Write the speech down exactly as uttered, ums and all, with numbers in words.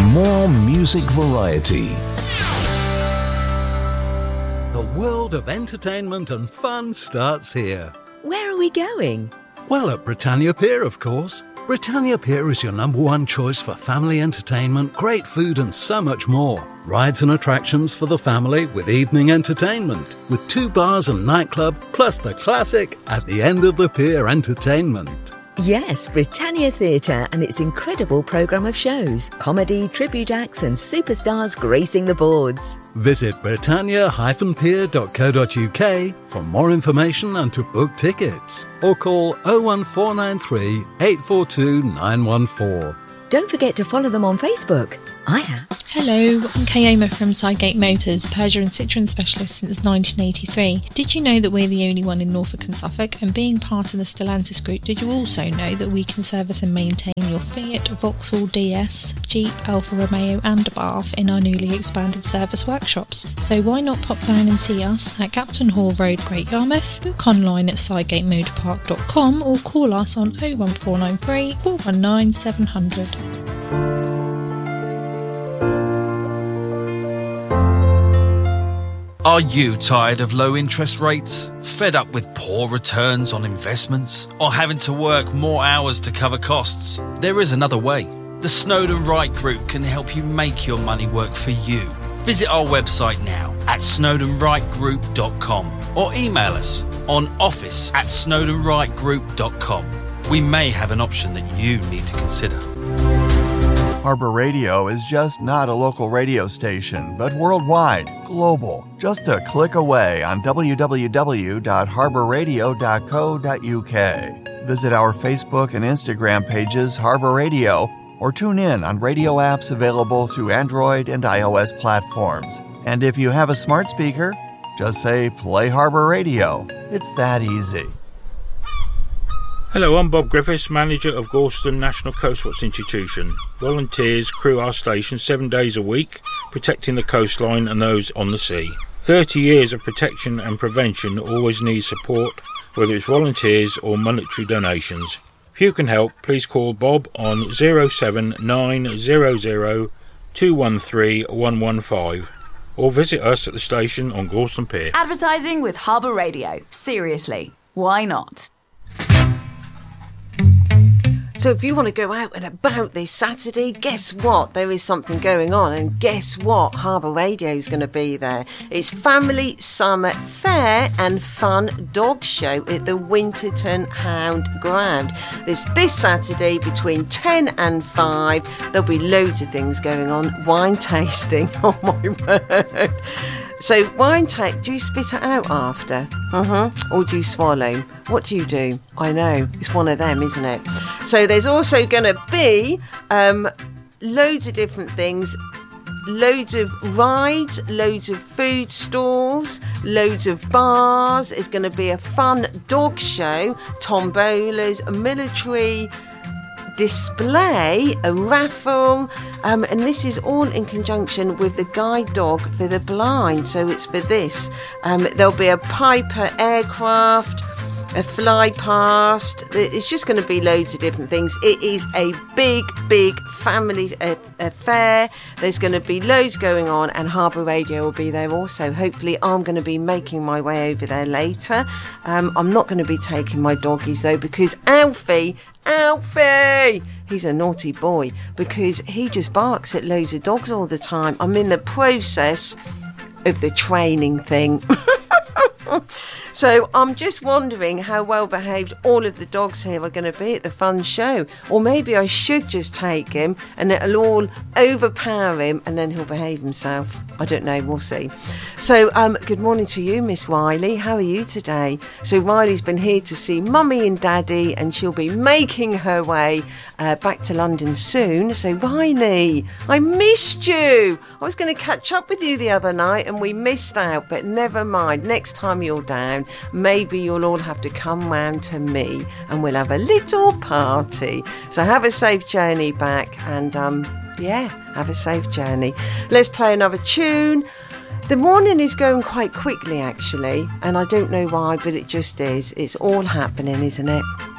more music variety. The world of entertainment and fun starts here. Where are we going? Well, at Britannia Pier, of course. Britannia Pier is your number one choice for family entertainment, great food and so much more. Rides and attractions for the family with evening entertainment, with two bars and nightclub, plus the classic At the End of the Pier entertainment. Yes, Britannia Theatre and its incredible programme of shows, comedy, tribute acts and superstars gracing the boards. Visit britannia dash pier dot co dot uk for more information and to book tickets, or call oh one four nine three, eight four two, nine one four. Don't forget to follow them on Facebook. I have. Hello, I'm Kayoma from Sidegate Motors, Peugeot and Citroën specialist since nineteen eighty-three. Did you know that we're the only one in Norfolk and Suffolk? And being part of the Stellantis group, did you also know that we can service and maintain your Fiat, Vauxhall D S, Jeep, Alfa Romeo and Abarth in our newly expanded service workshops? So why not pop down and see us at Captain Hall Road, Great Yarmouth, book online at sidegate motor park dot com or call us on oh one four nine three, four one nine, seven hundred. Are you tired of low interest rates? Fed up with poor returns on investments? Or having to work more hours to cover costs? There is another way. The Snowden Wright Group can help you make your money work for you. Visit our website now at snowden wright group dot com or email us on office at snowden wright group dot com. We may have an option that you need to consider. Harbor Radio is just not a local radio station, but worldwide, global. Just a click away on w w w dot harbor radio dot co dot u k. Visit our Facebook and Instagram pages, Harbor Radio, or tune in on radio apps available through Android and iOS platforms. And if you have a smart speaker, just say, play Harbor Radio. It's that easy. Hello, I'm Bob Griffiths, manager of Gorleston National Coastwatch Institution. Volunteers crew our station seven days a week, protecting the coastline and those on the sea. thirty years of protection and prevention always needs support, whether it's volunteers or monetary donations. If you can help, please call Bob on oh seven nine hundred, two one three, one one five or visit us at the station on Gorleston Pier. Advertising with Harbor Radio. Seriously, why not? So if you want to go out and about this Saturday, guess what? There is something going on, and guess what? Harbor Radio is going to be there. It's Family Summer Fair and Fun Dog Show at the Winterton Hound Ground. This this Saturday between ten and five. There'll be loads of things going on. Wine tasting, oh my word. So wine take, do you spit it out after? Mm-hmm. Or do you swallow? What do you do? I know, it's one of them, isn't it? So there's also going to be um, loads of different things. Loads of rides, loads of food stalls, loads of bars. It's going to be a fun dog show, tombolas, a military display, a raffle, um, and this is all in conjunction with the Guide Dog for the Blind. So it's for this. Um, there'll be a Piper aircraft, a fly past. It's just going to be loads of different things. It is a big, big family uh, affair. There's going to be loads going on, and Harbor Radio will be there also. Hopefully, I'm going to be making my way over there later. Um, I'm not going to be taking my doggies though, because Alfie. Alfie! He's a naughty boy because he just barks at loads of dogs all the time. I'm in the process of the training thing. So I'm just wondering how well behaved all of the dogs here are going to be at the fun show. Or maybe I should just take him and it'll all overpower him and then he'll behave himself. I don't know, we'll see. So um, good morning to you, Miss Riley. How are you today? So Riley's been here to see Mummy and Daddy, and she'll be making her way uh, back to London soon. So Riley, I missed you. I was going to catch up with you the other night and we missed out, but never mind. Next time you're down, maybe you'll all have to come round to me and we'll have a little party. So have a safe journey back, and um, yeah, have a safe journey. Let's play another tune. The morning is going quite quickly actually, and I don't know why, but it just is. It's all happening, isn't it?